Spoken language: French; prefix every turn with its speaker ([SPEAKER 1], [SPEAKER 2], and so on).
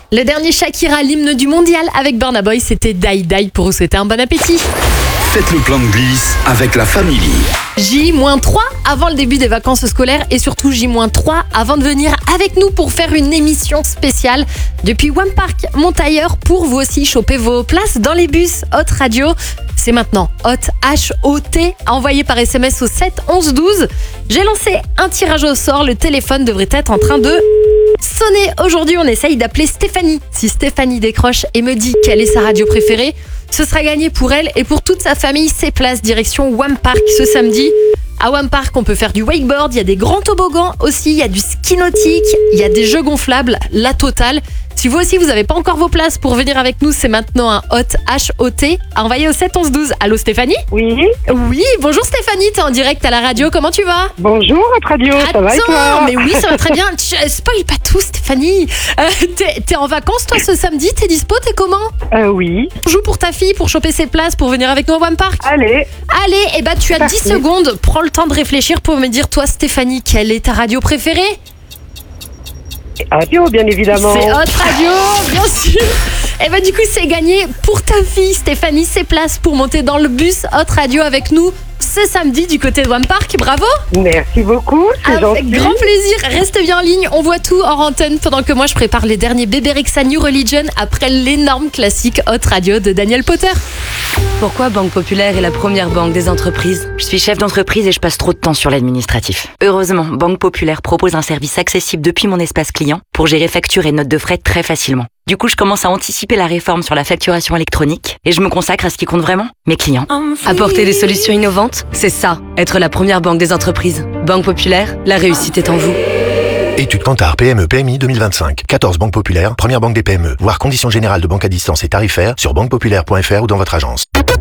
[SPEAKER 1] Le dernier Shakira, l'hymne du mondial avec Burna Boy, c'était Die Die pour vous souhaiter un bon appétit.
[SPEAKER 2] Faites le plein de glisse avec la famille.
[SPEAKER 1] J-3 avant le début des vacances scolaires et surtout J-3 avant de venir avec nous pour faire une émission spéciale depuis One Park Montailleur pour vous aussi choper vos places dans les bus Hot Radio. C'est maintenant Hot H-O-T envoyé par SMS au 7 11 12. J'ai lancé un tirage au sort, le téléphone devrait être en train de sonner. Aujourd'hui on essaye d'appeler Stéphanie. Si Stéphanie décroche et me dit quelle est sa radio préférée, ce sera gagné pour elle et pour toute sa famille. Ses places direction One Park ce samedi. À One Park, on peut faire du wakeboard, il y a des grands toboggans aussi, il y a du ski nautique, il y a des jeux gonflables, la totale. Si vous aussi, vous n'avez pas encore vos places pour venir avec nous, c'est maintenant un Hot H-O-T. Envoyé au 7 11 12. Allô Stéphanie ?
[SPEAKER 3] Oui.
[SPEAKER 1] Oui, bonjour Stéphanie, t'es en direct à la radio, comment tu vas ?
[SPEAKER 3] Bonjour, Hot Radio, ça va et toi ?
[SPEAKER 1] Mais oui, ça va très bien. Spoil pas tout Stéphanie. T'es en vacances toi ce samedi, t'es dispo, t'es comment ?
[SPEAKER 3] Oui.
[SPEAKER 1] Joue pour ta fille pour choper ses places pour venir avec nous à One Park.
[SPEAKER 3] Allez,
[SPEAKER 1] et bah tu as 10 secondes, prends le temps de réfléchir pour me dire toi Stéphanie, quelle est ta radio préférée ?
[SPEAKER 3] radio bien évidemment.
[SPEAKER 1] C'est Hot Radio, bien sûr. Et bah du coup c'est gagné pour ta fille Stéphanie, ses places pour monter dans le bus Hot Radio avec nous ce samedi du côté de One Park. Bravo.
[SPEAKER 3] Merci beaucoup, c'est
[SPEAKER 1] avec
[SPEAKER 3] gentil.
[SPEAKER 1] grand plaisir, reste bien en ligne, on voit tout hors antenne pendant que moi je prépare les derniers Bébé Rexha New Religion après l'énorme classique Hot Radio de Daniel Potter.
[SPEAKER 4] Pourquoi Banque Populaire est la première banque des entreprises ? Je suis chef d'entreprise et je passe trop de temps sur l'administratif. Heureusement, Banque Populaire propose un service accessible depuis mon espace client pour gérer factures et notes de frais très facilement. Du coup, je commence à anticiper la réforme sur la facturation électronique et je me consacre à ce qui compte vraiment, mes clients.
[SPEAKER 5] Apporter des solutions innovantes, c'est ça, être la première banque des entreprises. Banque Populaire, la réussite est en vous.
[SPEAKER 6] Étude Kantar PME PMI 2025. 14 banques populaires, première banque des PME. Voir conditions générales de banque à distance et tarifaires sur banquepopulaire.fr ou dans votre agence.